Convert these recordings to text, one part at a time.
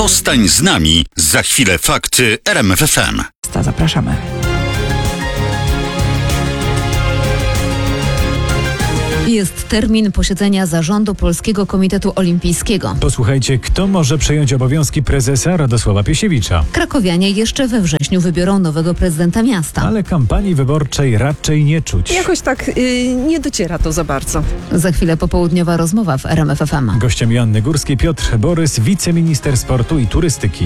Zostań z nami. Za chwilę fakty RMF FM. Zapraszamy. Jest termin posiedzenia Zarządu Polskiego Komitetu Olimpijskiego. Posłuchajcie, kto może przejąć obowiązki prezesa Radosława Piesiewicza. Krakowianie jeszcze we wrześniu wybiorą nowego prezydenta miasta. Ale kampanii wyborczej raczej nie czuć. Jakoś tak nie dociera to za bardzo. Za chwilę popołudniowa rozmowa w RMF FM. Gościem Joanny Górskiej Piotr Borys, wiceminister sportu i turystyki.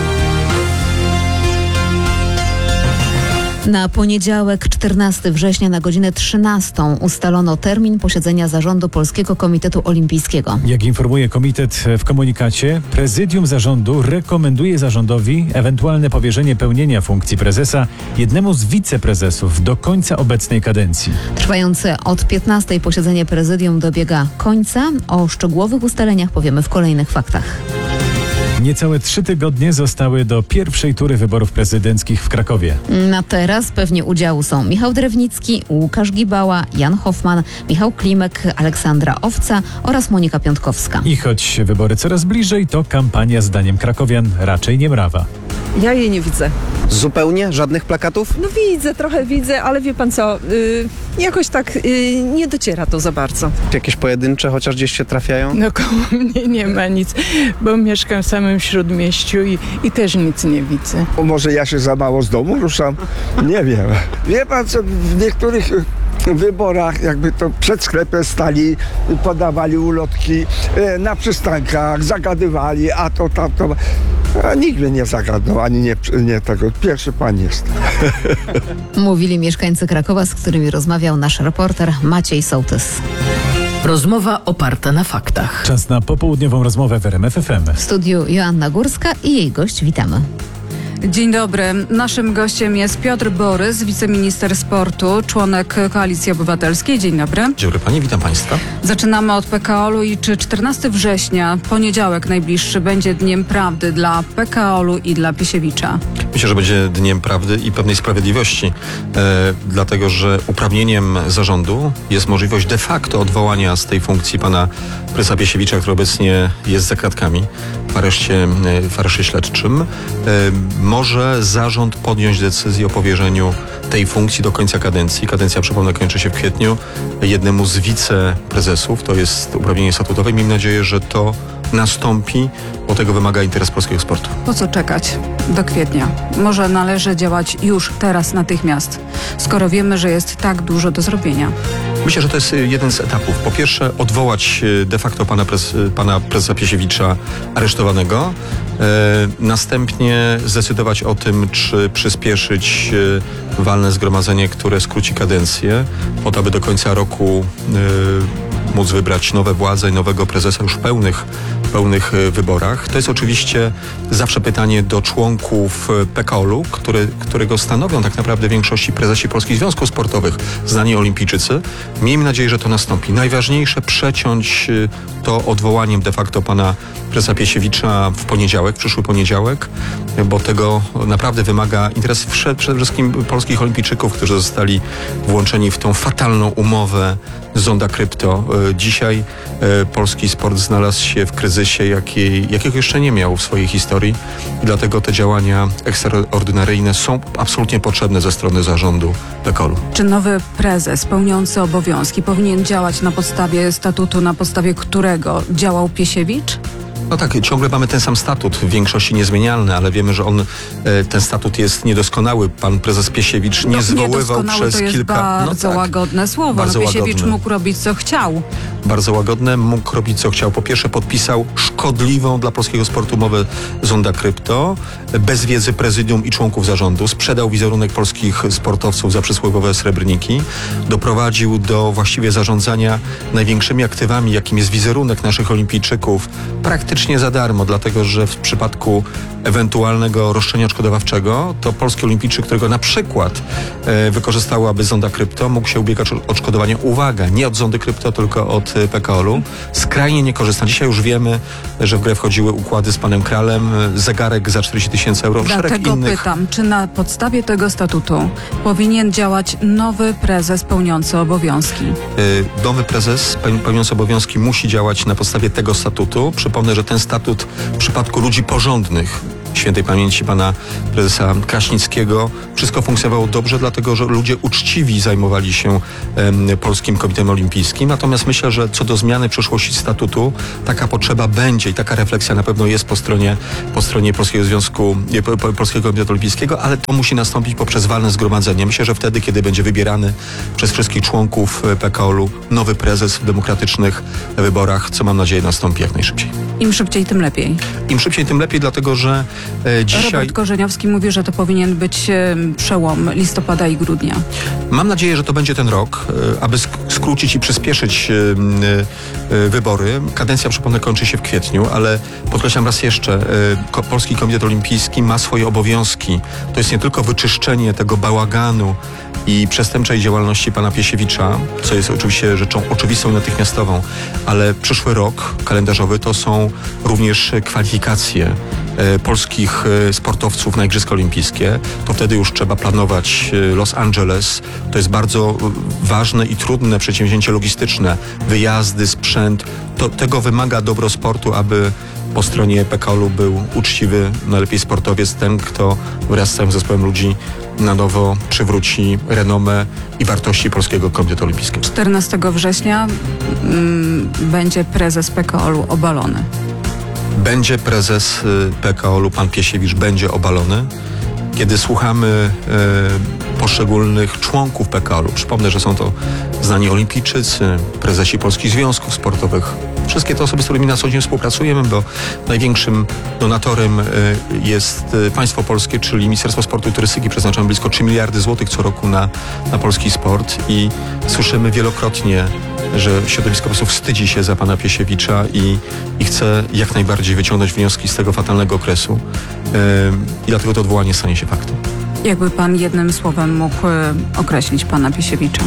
Na poniedziałek 14 września na godzinę 13 ustalono termin posiedzenia Zarządu Polskiego Komitetu Olimpijskiego. Jak informuje komitet w komunikacie, prezydium zarządu rekomenduje zarządowi ewentualne powierzenie pełnienia funkcji prezesa jednemu z wiceprezesów do końca obecnej kadencji. Trwające od 15 posiedzenie prezydium dobiega końca. O szczegółowych ustaleniach powiemy w kolejnych faktach. Niecałe 3 tygodnie zostały do pierwszej tury wyborów prezydenckich w Krakowie. Na teraz pewnie udziału są Michał Drewnicki, Łukasz Gibała, Jan Hoffman, Michał Klimek, Aleksandra Owca oraz Monika Piątkowska. I choć wybory coraz bliżej, to kampania zdaniem krakowian raczej nie mrawa. Ja jej nie widzę. Zupełnie? Żadnych plakatów? No trochę widzę, ale wie pan co, jakoś tak nie dociera to za bardzo. Jakieś pojedyncze chociaż gdzieś się trafiają? No koło mnie nie ma nic, bo mieszkam w samym śródmieściu i też nic nie widzę. Może ja się za mało z domu ruszam? Nie wiem. Wie pan co, w niektórych wyborach jakby to przed sklepem stali, podawali ulotki, na przystankach zagadywali, a to tamto. A nikt mnie nie zagadnął, ani nie tego. Pierwszy pan jest. Mówili mieszkańcy Krakowa, z którymi rozmawiał nasz reporter Maciej Sołtys. Rozmowa oparta na faktach. Czas na popołudniową rozmowę w RMF FM. W studiu Joanna Górska i jej gość. Witamy. Dzień dobry. Naszym gościem jest Piotr Borys, wiceminister sportu, członek Koalicji Obywatelskiej. Dzień dobry. Dzień dobry pani, witam państwa. Zaczynamy od PKOL-u i czy 14 września, poniedziałek najbliższy, będzie dniem prawdy dla PKOL-u i dla Piesiewicza? Myślę, że będzie dniem prawdy i pewnej sprawiedliwości, dlatego że uprawnieniem zarządu jest możliwość de facto odwołania z tej funkcji pana prezesa Piesiewicza, który obecnie jest za kratkami w areszcie śledczym. Może zarząd podjąć decyzję o powierzeniu tej funkcji do końca kadencji. Kadencja, przypomnę, kończy się w kwietniu. Jednemu z wiceprezesów, to jest uprawnienie statutowe. Miejmy nadzieję, że to nastąpi, bo tego wymaga interes polskiego sportu. Po co czekać do kwietnia? Może należy działać już teraz, natychmiast, skoro wiemy, że jest tak dużo do zrobienia. Myślę, że to jest jeden z etapów. Po pierwsze, odwołać de facto pana prezesa Piesiewicza aresztowanego. Następnie zdecydować o tym, czy przyspieszyć walne zgromadzenie, które skróci kadencję, po to, aby do końca roku móc wybrać nowe władze i nowego prezesa już w pełnych wyborach. To jest oczywiście zawsze pytanie do członków PKOL-u, którego stanowią tak naprawdę w większości prezesi polskich związków sportowych, znani olimpijczycy. Miejmy nadzieję, że to nastąpi. Najważniejsze przeciąć to odwołaniem de facto pana prezesa Piesiewicza w przyszły poniedziałek, bo tego naprawdę wymaga interes przede wszystkim polskich olimpijczyków, którzy zostali włączeni w tą fatalną umowę Zonda Krypto. Dzisiaj polski sport znalazł się w kryzysie, jakiego jeszcze nie miał w swojej historii. I dlatego te działania ekstraordynaryjne są absolutnie potrzebne ze strony zarządu PKOL-u. Czy nowy prezes pełniący obowiązki powinien działać na podstawie statutu, na podstawie którego działał Piesiewicz? No tak, ciągle mamy ten sam statut, w większości niezmienialny, ale wiemy, że ten statut jest niedoskonały. Pan prezes Piesiewicz nie zwoływał przez to jest kilka... bardzo łagodne słowo. Bardzo Piesiewicz łagodne. mógł robić co chciał. Bardzo łagodne, mógł robić co chciał. Po pierwsze podpisał szkodliwą dla polskiego sportu umowę Zonda Krypto, bez wiedzy prezydium i członków zarządu. Sprzedał wizerunek polskich sportowców za przysłowiowe srebrniki. Doprowadził do właściwie zarządzania największymi aktywami, jakim jest wizerunek naszych olimpijczyków, praktycznie za darmo, dlatego że w przypadku ewentualnego roszczenia odszkodowawczego, to polski olimpijczyk, którego na przykład wykorzystałaby Zonda Krypto, mógł się ubiegać o odszkodowanie, uwaga, nie od Zondy Krypto, tylko od od PKOL-u. Skrajnie niekorzystna. Dzisiaj już wiemy, że w grę wchodziły układy z panem Kralem, zegarek za 40 000 euro, szereg Dlatego innych. pytam, czy na podstawie tego statutu powinien działać nowy prezes pełniący obowiązki? Nowy prezes pełniący obowiązki musi działać na podstawie tego statutu. Przypomnę, że ten statut w przypadku ludzi porządnych, świętej pamięci pana prezesa Kraśnickiego, wszystko funkcjonowało dobrze, dlatego że ludzie uczciwi zajmowali się Polskim Komitetem Olimpijskim. Natomiast myślę, że co do zmiany przyszłości statutu, taka potrzeba będzie i taka refleksja na pewno jest po stronie Polskiego Związku, Polskiego Komitetu Olimpijskiego, ale to musi nastąpić poprzez walne zgromadzenie. Myślę, że wtedy, kiedy będzie wybierany przez wszystkich członków PKOL-u nowy prezes w demokratycznych wyborach, co mam nadzieję nastąpi jak najszybciej. Im szybciej, tym lepiej. Im szybciej, tym lepiej, dlatego że dzisiaj... Robert Korzeniowski mówi, że to powinien być przełom listopada i grudnia. Mam nadzieję, że to będzie ten rok, aby skrócić i przyspieszyć wybory. Kadencja, przypomnę, kończy się w kwietniu, ale podkreślam raz jeszcze, Polski Komitet Olimpijski ma swoje obowiązki. To jest nie tylko wyczyszczenie tego bałaganu i przestępczej działalności pana Piesiewicza, co jest oczywiście rzeczą oczywistą i natychmiastową, ale przyszły rok kalendarzowy to są również kwalifikacje polskich sportowców na Igrzyska Olimpijskie. To wtedy już trzeba planować Los Angeles. To jest bardzo ważne i trudne przedsięwzięcie logistyczne. Wyjazdy, sprzęt. Tego wymaga dobro sportu, aby po stronie PKOL-u był uczciwy, najlepiej sportowiec, ten, kto wraz z całym zespołem ludzi na nowo przywróci renomę i wartości Polskiego Komitetu Olimpijskiego. 14 września będzie prezes PKOL-u obalony. Będzie prezes PKOL-u, pan Piesiewicz, będzie obalony. Kiedy słuchamy poszczególnych członków PKOL-u, przypomnę, że są to znani olimpijczycy, prezesi polskich związków sportowych, wszystkie te osoby, z którymi na co dzień współpracujemy, bo największym donatorem jest państwo polskie, czyli Ministerstwo Sportu i Turystyki. Przeznaczamy blisko 3 miliardy złotych co roku na polski sport i słyszymy wielokrotnie, że środowisko po prostu wstydzi się za pana Piesiewicza i chce jak najbardziej wyciągnąć wnioski z tego fatalnego okresu. I dlatego to odwołanie stanie się faktem. Jakby pan jednym słowem mógł określić pana Piesiewicza?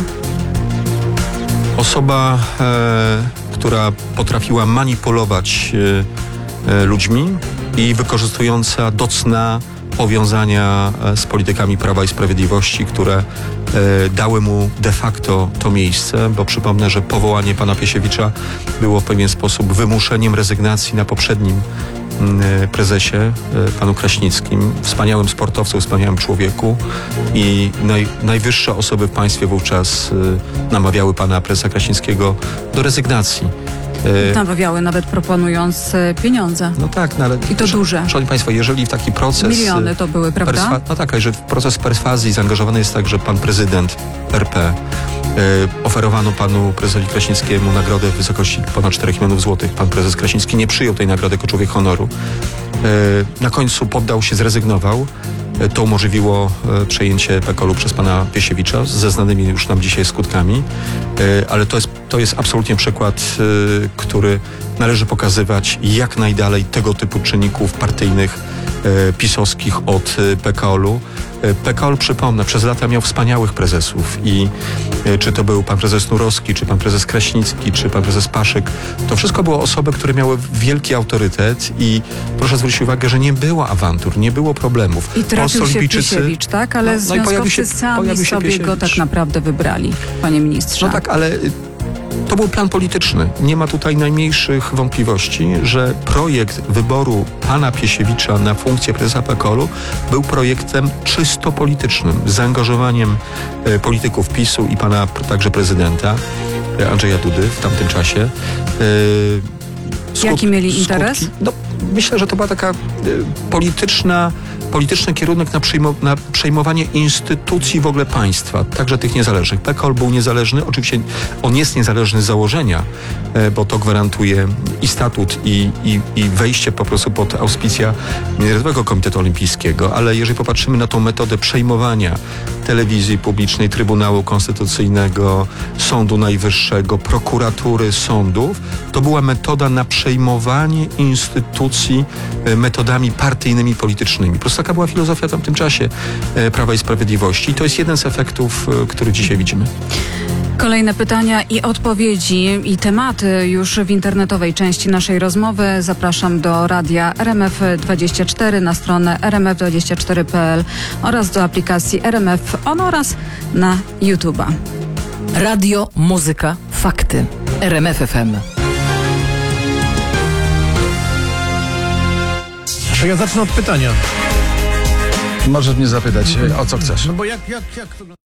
Osoba, która potrafiła manipulować ludźmi i wykorzystująca do cna powiązania z politykami Prawa i Sprawiedliwości, które dały mu de facto to miejsce, bo przypomnę, że powołanie pana Piesiewicza było w pewien sposób wymuszeniem rezygnacji na poprzednim prezesie, panu Kraśnickim, wspaniałym sportowcu, wspaniałym człowieku i najwyższe osoby w państwie wówczas namawiały pana prezesa Kraśnickiego do rezygnacji. Namawiały, nawet proponując pieniądze. No tak, no ale... I to duże. Szanowni Państwo, jeżeli w taki proces... Miliony to były, prawda? No tak, a jeżeli w proces perswazji zaangażowany jest także pan prezydent RP, oferowano panu prezesowi Kraśnickiemu nagrodę w wysokości ponad 4 milionów złotych. Pan prezes Kraśnicki nie przyjął tej nagrody jako człowiek honoru. Na końcu poddał się, zrezygnował. To umożliwiło przejęcie PKOL-u przez pana Piesiewicza ze znanymi już nam dzisiaj skutkami, ale to jest absolutnie przykład, który należy pokazywać jak najdalej tego typu czynników partyjnych, pisowskich od PKOL-u. PKOL, przypomnę, przez lata miał wspaniałych prezesów i czy to był pan prezes Nurowski, czy pan prezes Kraśnicki, czy pan prezes Paszyk, to wszystko było osoby, które miały wielki autorytet i proszę zwrócić uwagę, że nie było awantur, nie było problemów. I trafił się Piesiewicz, tak? Ale związkowcy sami sobie go tak naprawdę wybrali, panie ministrze. No tak, ale to był plan polityczny. Nie ma tutaj najmniejszych wątpliwości, że projekt wyboru pana Piesiewicza na funkcję prezesa PKOL-u był projektem czysto politycznym, z zaangażowaniem polityków PiS-u i pana także prezydenta Andrzeja Dudy w tamtym czasie. Jaki mieli interes? No, myślę, że to była taka polityczny kierunek na przejmowanie instytucji w ogóle państwa, także tych niezależnych. PKOL był niezależny, oczywiście on jest niezależny z założenia, bo to gwarantuje i statut, i wejście po prostu pod auspicja Międzynarodowego Komitetu Olimpijskiego, ale jeżeli popatrzymy na tą metodę przejmowania telewizji publicznej, Trybunału Konstytucyjnego, Sądu Najwyższego, prokuratury, sądów, to była metoda na przejmowanie instytucji metodami partyjnymi, politycznymi. Po prostu taka była filozofia w tamtym czasie Prawa i Sprawiedliwości i to jest jeden z efektów, który dzisiaj widzimy. Kolejne pytania i odpowiedzi i tematy już w internetowej części naszej rozmowy. Zapraszam do radia RMF24 na stronę rmf24.pl oraz do aplikacji RMF On oraz na YouTube'a. Radio, muzyka, fakty. RMF FM. To ja zacznę od pytania. Możesz mnie zapytać, o co chcesz. No bo jak